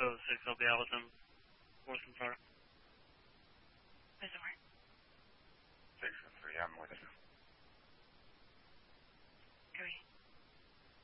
06. I'll be out with them. 4th and Florida. Resort. 6 and 3, I'm with you.